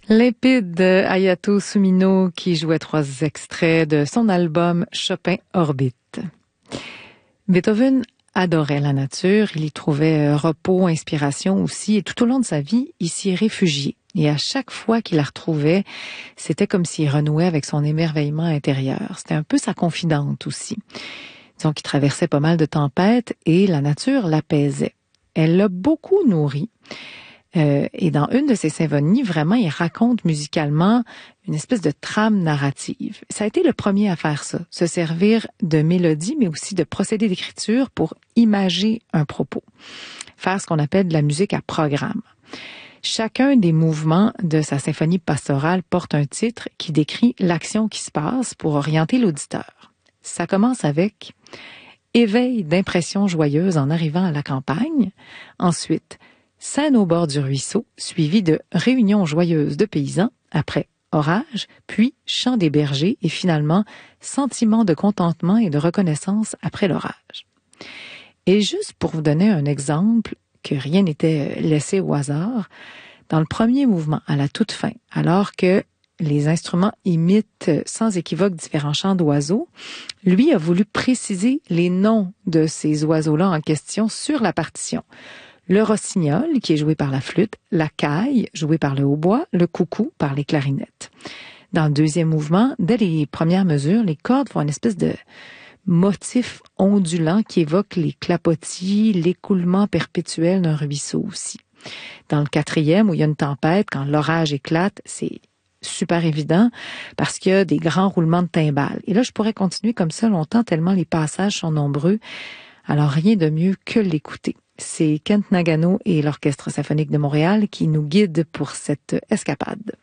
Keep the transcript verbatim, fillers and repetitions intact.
Limpide de Hayato Sumino qui jouait trois extraits de son album Chopin Orbite. Beethoven adorait la nature, il y trouvait repos, inspiration aussi, et tout au long de sa vie, il s'y est réfugié. Et à chaque fois qu'il la retrouvait, c'était comme s'il renouait avec son émerveillement intérieur. C'était un peu sa confidente aussi. Disons qu'il traversait pas mal de tempêtes et la nature l'apaisait. Elle l'a beaucoup nourri. Euh, et dans une de ses symphonies, vraiment, il raconte musicalement une espèce de trame narrative. Ça a été le premier à faire ça, se servir de mélodies, mais aussi de procédés d'écriture pour imager un propos. Faire ce qu'on appelle de la musique à programme. Chacun des mouvements de sa symphonie pastorale porte un titre qui décrit l'action qui se passe pour orienter l'auditeur. Ça commence avec « Éveil d'impressions joyeuses en arrivant à la campagne ». Ensuite, scène au bord du ruisseau, suivi de réunion joyeuse de paysans, après orage, puis chant des bergers et finalement sentiment de contentement et de reconnaissance après l'orage. Et juste pour vous donner un exemple, que rien n'était laissé au hasard, dans le premier mouvement, à la toute fin, alors que les instruments imitent sans équivoque différents chants d'oiseaux, lui a voulu préciser les noms de ces oiseaux-là en question sur la partition. Le rossignol, qui est joué par la flûte, la caille, jouée par le hautbois, le coucou par les clarinettes. Dans le deuxième mouvement, dès les premières mesures, les cordes font une espèce de motif ondulant qui évoque les clapotis, l'écoulement perpétuel d'un ruisseau aussi. Dans le quatrième, où il y a une tempête, quand l'orage éclate, c'est super évident parce qu'il y a des grands roulements de timbales. Et là, je pourrais continuer comme ça longtemps tellement les passages sont nombreux. Alors, rien de mieux que l'écouter. C'est Kent Nagano et l'Orchestre symphonique de Montréal qui nous guident pour cette escapade.